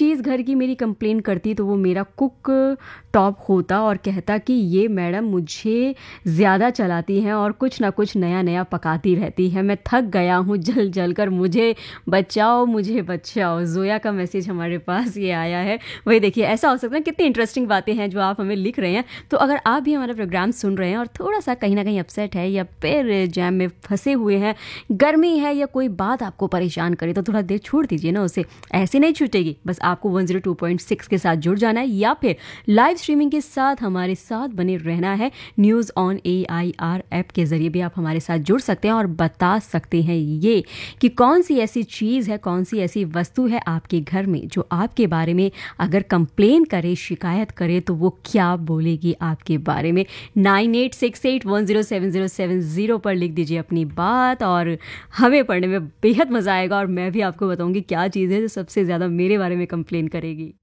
चीज़ घर की मेरी कंप्लेन करती तो वो मेरा कुक टॉप होता और कहता कि ये मैडम मुझे ज़्यादा चलाती हैं और कुछ ना कुछ नया नया पकाती रहती है, मैं थक गया हूँ जल जल कर, मुझे बचाओ मुझे बचाओ। जोया का मैसेज हमारे पास ये आया है। वही देखिए, ऐसा हो सकता है, कितनी इंटरेस्टिंग बातें हैं जो आप हमें लिख रहे हैं। तो अगर आप भी हमारा प्रोग्राम सुन रहे हैं और थोड़ा सा कहीं ना कहीं अपसेट है या फिर जैम में फंसे हुए हैं, गर्मी है या कोई बात आपको परेशान करे, तो थोड़ा देर छोड़ दीजिए ना उसे, ऐसे नहीं छूटेगी। बस आपको 102.6 के साथ जुड़ जाना है या फिर लाइव स्ट्रीमिंग के साथ हमारे साथ बने रहना है। न्यूज़ ऑन AIR ऐप के ज़रिए भी आप हमारे साथ जुड़ सकते हैं और बता सकते हैं ये कि कौन सी ऐसी चीज़ है, कौन सी ऐसी वस्तु है आपके घर में जो आपके बारे में अगर कंप्लेन करे, शिकायत करे, तो वो क्या बोलेगी आपके बारे में। 9868107070 पर लिख दीजिए अपनी बात और हमें पढ़ने में बेहद मज़ा आएगा और मैं भी आपको बताऊंगी क्या चीज़ है जो सबसे ज़्यादा मेरे बारे में कंप्लेन करेगी।